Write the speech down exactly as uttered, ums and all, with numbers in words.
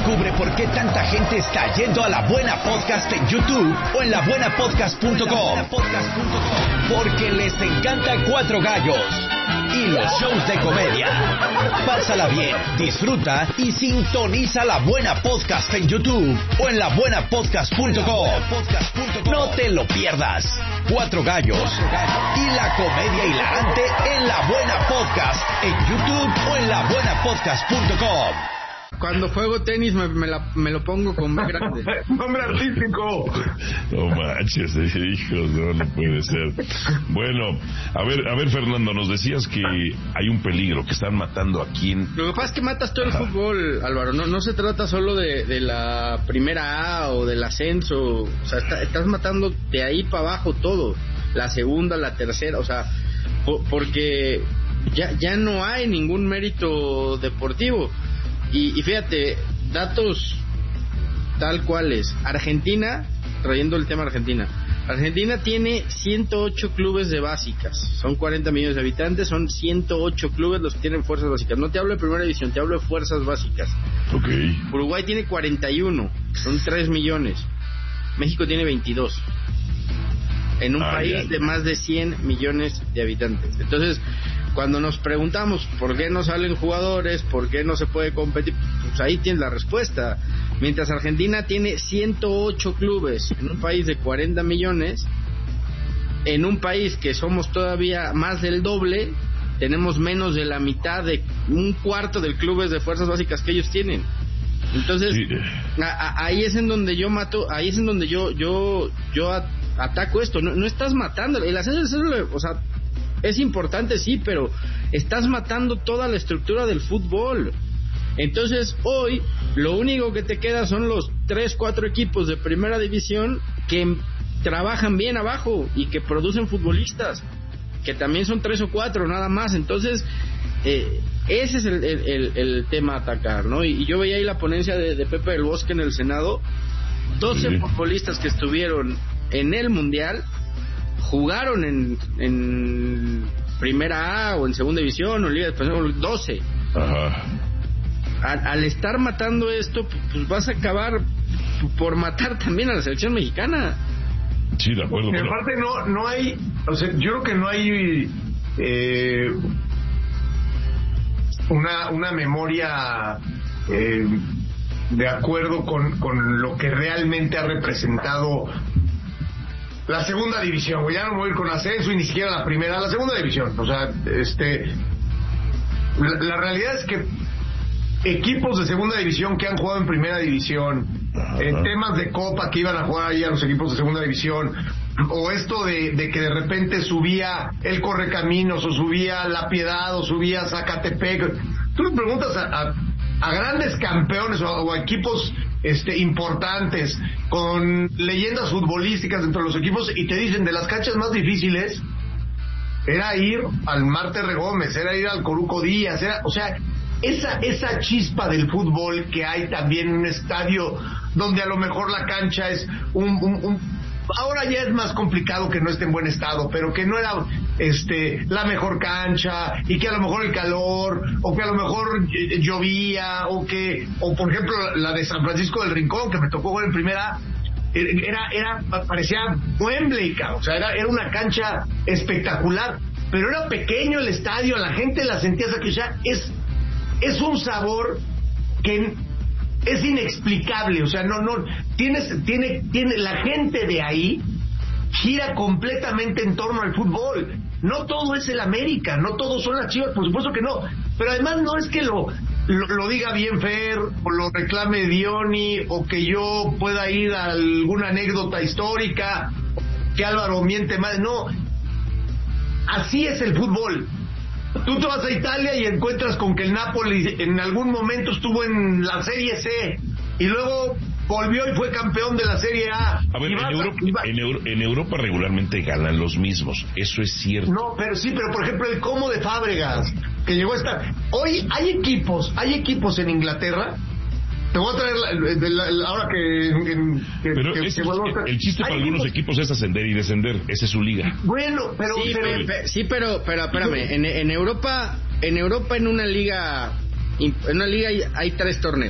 Descubre por qué tanta gente está yendo a La Buena Podcast en YouTube o en la buena podcast punto com. Porque les encanta Cuatro Gallos y los shows de comedia. Pásala bien, disfruta y sintoniza La Buena Podcast en YouTube o en la buena podcast punto com. No te lo pierdas. Cuatro Gallos y la comedia hilarante en La Buena Podcast en YouTube o en la buena podcast punto com. Cuando juego tenis me, me, la, me lo pongo con B grande. Nombre artístico. No manches, hijos, no, no puede ser. Bueno, a ver, a ver, Fernando, nos decías que hay un peligro, que están matando a quién. Lo que pasa es que matas todo el Ajá. fútbol, Álvaro. No, no se trata solo de, de la primera A o del ascenso. O sea, está, estás matando de ahí para abajo todo. La segunda, la tercera, o sea, po, porque ya, ya no hay ningún mérito deportivo. Y, y fíjate, datos tal cuales. Argentina, trayendo el tema Argentina, Argentina tiene ciento ocho clubes de básicas. Son cuarenta millones de habitantes, son ciento ocho clubes los que tienen fuerzas básicas. No te hablo de primera división, te hablo de fuerzas básicas. Okay. Uruguay tiene cuarenta y uno, son tres millones. México tiene veintidós. En un ah, país ya, ya. de más de cien millones de habitantes. Entonces, cuando nos preguntamos por qué no salen jugadores, por qué no se puede competir, pues ahí tienes la respuesta. Mientras Argentina tiene ciento ocho clubes en un país de cuarenta millones, en un país que somos todavía más del doble, tenemos menos de la mitad, de un cuarto de clubes de fuerzas básicas que ellos tienen. Entonces, sí. a, a, ahí es en donde yo mato, ahí es en donde yo yo yo a, ataco esto. No, no estás matando el ascenso, o sea, es importante, sí, pero estás matando toda la estructura del fútbol. Entonces, hoy, lo único que te queda son los tres, cuatro equipos de primera división que trabajan bien abajo y que producen futbolistas, que también son tres o cuatro, nada más. Entonces, eh, ese es el, el, el, el tema a atacar, ¿no? Y, y yo veía ahí la ponencia de, de Pepe del Bosque en el Senado, doce sí. futbolistas que estuvieron en el Mundial, jugaron en, en primera A o en segunda división o en Liga de Español, doce. Ajá. Al, al estar matando esto, pues vas a acabar por matar también a la selección mexicana. Sí, de acuerdo. Y aparte no, no hay, o sea, yo creo que no hay eh, una, una memoria eh, de acuerdo con, con lo que realmente ha representado la segunda división, güey. Ya no me voy a ir con ascenso y ni siquiera la primera, la segunda división. O sea, este, la, la realidad es que equipos de segunda división que han jugado en primera división, en temas de copa que iban a jugar ahí a los equipos de segunda división, o esto de, de que de repente subía el Correcaminos, o subía La Piedad, o subía Zacatepec. Tú le preguntas a, a, a grandes campeones o a, o a equipos este importantes, con leyendas futbolísticas dentro de los equipos, y te dicen de las canchas más difíciles era ir al Marte Regómez, era ir al Coruco Díaz, era, o sea, esa esa chispa del fútbol que hay también en un estadio donde a lo mejor la cancha es un, un, un ahora ya es más complicado que no esté en buen estado, pero que no era este la mejor cancha, y que a lo mejor el calor, o que a lo mejor llovía, o que, o por ejemplo la de San Francisco del Rincón, que me tocó jugar en primera, era, era, parecía Wembley, o sea, era, era una cancha espectacular, pero era pequeño el estadio, la gente la sentía, o sea, que ya es, es un sabor que es inexplicable, o sea, no, no, tienes, tiene, tiene, la gente de ahí gira completamente en torno al fútbol. No todo es el América, no todos son las Chivas, por supuesto que no, pero además no es que lo, lo, lo diga bien Fer, o lo reclame Diony, o que yo pueda ir a alguna anécdota histórica, que Álvaro miente más, no, así es el fútbol. Tú te vas a Italia y encuentras con que el Napoli en algún momento estuvo en la Serie C y luego volvió y fue campeón de la Serie A. A ver, en Europa, a, en, Euro, en Europa regularmente ganan los mismos, eso es cierto. No, pero sí, pero por ejemplo el Como de Fábregas, que llegó a estar... Hoy hay equipos, hay equipos en Inglaterra. Te voy a traer la, la, la, ahora que, que, pero que, ese, que vuelvo a estar. El chiste para algunos equipos es ascender y descender, esa es su liga. Bueno, pero sí, pero, pero, sí, pero, pero espérame, en, en Europa, en Europa en una liga, en una liga hay, hay tres torneos.